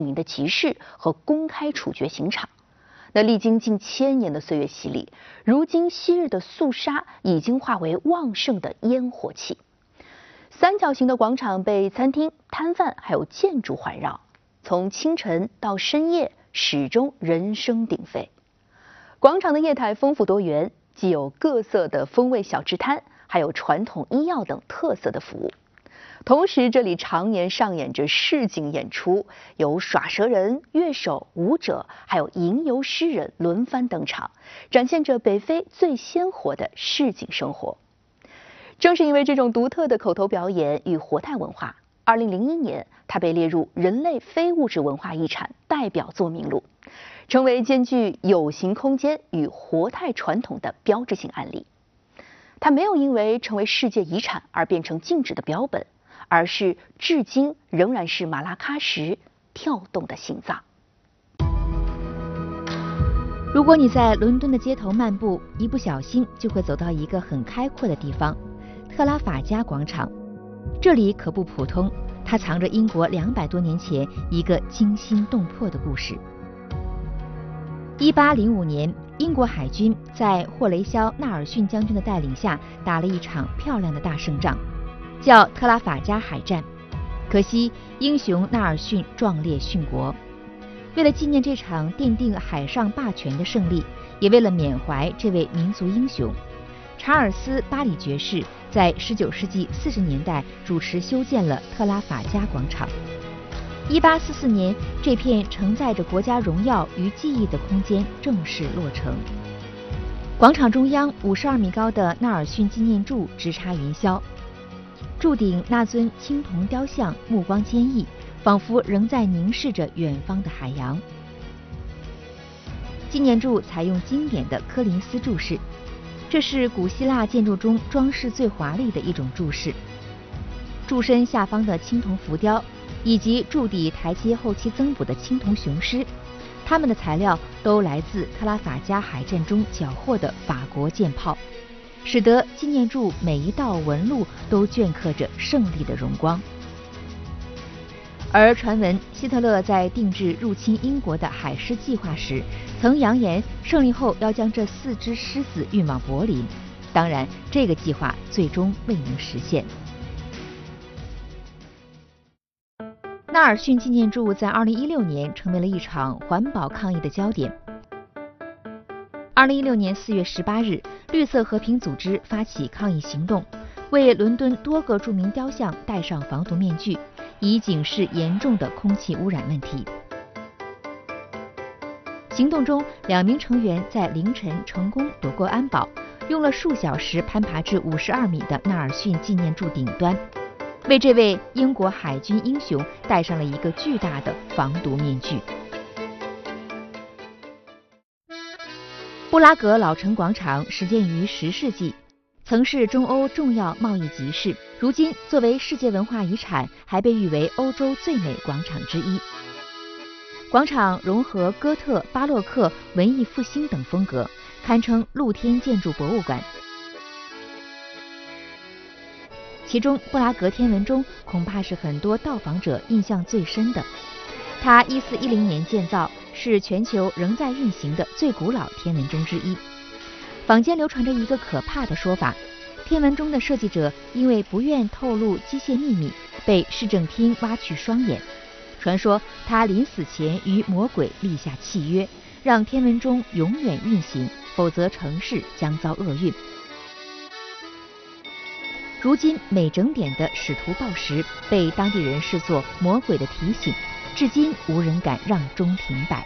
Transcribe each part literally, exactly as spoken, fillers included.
名的集市和公开处决刑场。那历经近千年的岁月洗礼，如今昔日的肃杀已经化为旺盛的烟火气。三角形的广场被餐厅、摊贩还有建筑环绕，从清晨到深夜，始终人声鼎沸。广场的业态丰富多元，既有各色的风味小吃摊，还有传统医药等特色的服务。同时，这里常年上演着市井演出，有耍蛇人、乐手、舞者，还有吟游诗人轮番登场，展现着北非最鲜活的市井生活。正是因为这种独特的口头表演与活态文化，二零零一年它被列入人类非物质文化遗产代表作名录，成为兼具有形空间与活态传统的标志性案例。它没有因为成为世界遗产而变成禁止的标本，而是至今仍然是马拉喀什跳动的心脏。 如果你在伦敦的街头漫步，一不小心就会走到一个很开阔的地方——特拉法加广场。这里可不普通，它藏着英国两百多年前一个惊心动魄的故事。一八零五年，英国海军在霍雷肖·纳尔逊将军的带领下打了一场漂亮的大胜仗，叫特拉法加海战。可惜英雄纳尔逊壮烈殉国。为了纪念这场奠定海上霸权的胜利，也为了缅怀这位民族英雄，查尔斯·巴里爵士在十九世纪四十年代主持修建了特拉法加广场。一八四四年，这片承载着国家荣耀与记忆的空间正式落成。广场中央五十二米高的纳尔逊纪念柱直插云霄，柱顶那尊青铜雕像目光坚毅，仿佛仍在凝视着远方的海洋。纪念柱采用经典的柯林斯柱式，这是古希腊建筑中装饰最华丽的一种柱式。柱身下方的青铜浮雕，以及柱底台阶后期增补的青铜雄狮，它们的材料都来自特拉法加海战中缴获的法国舰炮，使得纪念柱每一道纹路都镌刻着胜利的荣光。而传闻希特勒在定制入侵英国的海狮计划时，曾扬言胜利后要将这四只狮子运往柏林。当然，这个计划最终未能实现。纳尔逊纪念柱在二零一六年成为了一场环保抗议的焦点。二零一六年四月十八日，绿色和平组织发起抗议行动，为伦敦多个著名雕像戴上防毒面具，以警示严重的空气污染问题。行动中，两名成员在凌晨成功躲过安保，用了数小时攀爬至五十二米的纳尔逊纪念柱顶端，为这位英国海军英雄戴上了一个巨大的防毒面具。布拉格老城广场始建于十世纪，曾是中欧重要贸易集市，如今作为世界文化遗产，还被誉为欧洲最美广场之一。广场融合哥特、巴洛克、文艺复兴等风格，堪称露天建筑博物馆。其中，布拉格天文钟恐怕是很多到访者印象最深的。它一四一零年建造，是全球仍在运行的最古老天文钟之一。坊间流传着一个可怕的说法：天文钟的设计者因为不愿透露机械秘密，被市政厅挖去双眼。传说他临死前与魔鬼立下契约，让天文钟永远运行，否则城市将遭厄运。如今每整点的使徒报时被当地人视作魔鬼的提醒，至今无人敢让钟停摆。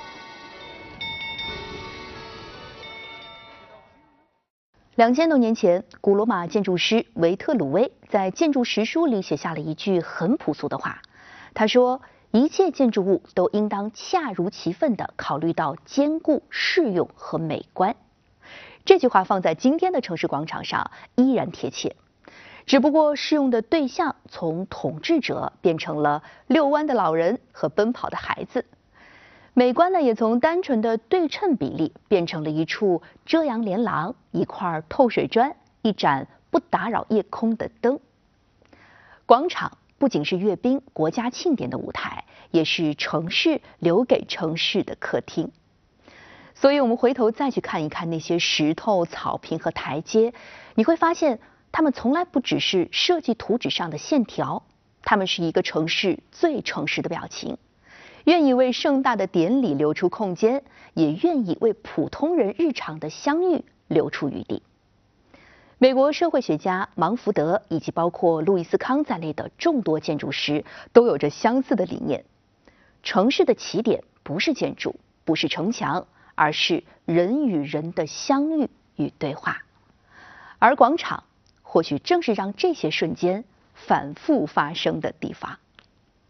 两千多年前，古罗马建筑师维特鲁威在建筑实书里写下了一句很朴素的话。他说：“一切建筑物都应当恰如其分地考虑到坚固、适用和美观。”这句话放在今天的城市广场上依然贴切，只不过适用的对象从统治者变成了遛弯的老人和奔跑的孩子，美观呢也从单纯的对称比例变成了一处遮阳连廊、一块透水砖、一盏不打扰夜空的灯。广场不仅是阅兵、国家庆典的舞台，也是城市留给城市的客厅。所以，我们回头再去看一看那些石头、草坪和台阶，你会发现，它们从来不只是设计图纸上的线条，它们是一个城市最诚实的表情，愿意为盛大的典礼留出空间，也愿意为普通人日常的相遇留出余地。美国社会学家芒福德以及包括路易斯康在内的众多建筑师都有着相似的理念：城市的起点不是建筑，不是城墙，而是人与人的相遇与对话。而广场或许正是让这些瞬间反复发生的地方。